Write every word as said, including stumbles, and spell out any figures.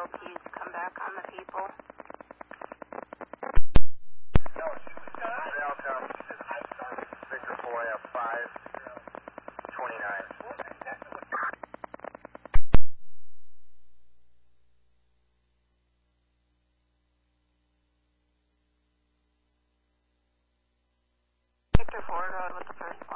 O Ps come back on the people? No, she was Delta, Victor four F five, twenty-nine. Victor four, go ahead with the first one.